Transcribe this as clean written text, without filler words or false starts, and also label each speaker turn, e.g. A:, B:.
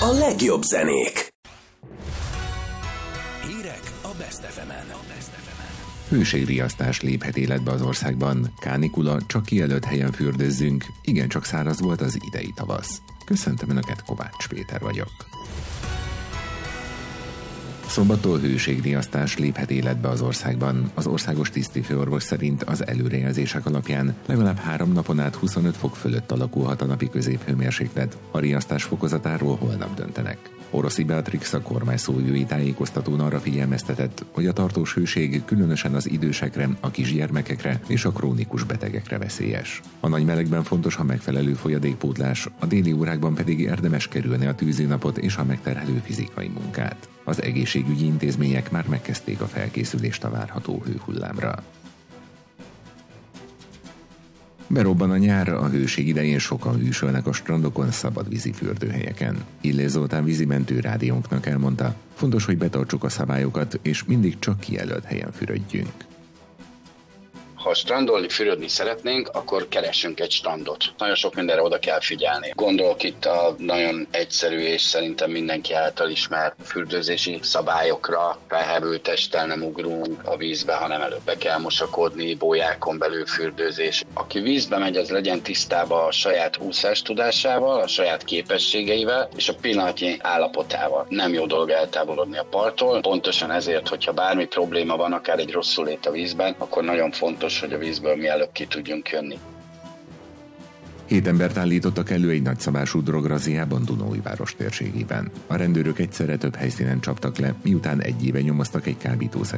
A: A legjobb zenék.
B: Hírek a Best FM-en.
C: Hőségriasztás léphet életbe az országban. Kánikula, csak kijelölt helyen fürdőzzünk. Igencsak száraz volt az idei tavasz. Köszöntöm Önöket, Kovács Péter vagyok. Szombattól hőségriasztás léphet életbe az országban. Az országos tisztifőorvos szerint az előrejelzések alapján legalább 3 napon át 25 fok fölött alakulhat a napi középhőmérséklet. A riasztás fokozatáról holnap döntenek. Oroszi Beatrix, a kormány szóvivői tájékoztatón arra figyelmeztetett, hogy a tartós hőség különösen az idősekre, a kisgyermekekre és a krónikus betegekre veszélyes. A nagy melegben fontos a megfelelő folyadékpótlás, a déli órákban pedig érdemes kerülni a tűzinapot és a megterhelő fizikai munkát. Az egészségügyi intézmények már megkezdték a felkészülést a várható hőhullámra. Berobban a nyár, a hőség idején sokan hűsölnek a strandokon, szabadvízi fürdőhelyeken. Illés Zoltán vízimentő rádiónknak elmondta, fontos, hogy betartsuk a szabályokat, és mindig csak kijelölt helyen fürödjünk.
D: Ha strandolni, fürödni szeretnénk, akkor keressünk egy strandot. Nagyon sok mindenre oda kell figyelni. Gondolok itt a nagyon egyszerű és szerintem mindenki által ismert fürdőzési szabályokra. Felhevült testtel nem ugrunk a vízbe, hanem előbb be kell mosakodni, bójákon belül fürdőzés. Aki vízbe megy, az legyen tisztában a saját úszástudásával, a saját képességeivel és a pillanatnyi állapotával. Nem jó dolog eltávolodni a parttól. Pontosan ezért, hogyha bármi probléma van, akár egy rosszulét a vízben, akkor nagyon fontos, hogy a vízből mielőbb ki tudjunk jönni.
C: 7 embert állítottak elő egy nagyszabású drograzziában Dunaújváros térségében. A rendőrök egyszerre több helyszínen csaptak le, miután egy éve nyomoztak egy kábítószer